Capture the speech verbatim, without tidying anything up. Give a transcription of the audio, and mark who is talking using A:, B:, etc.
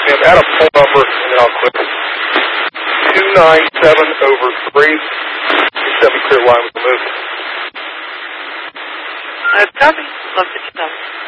A: ma'am, add a phone number, and then I'll click it. two nine seven over three. seven clear line with the move.
B: Uh, copy. Love to know.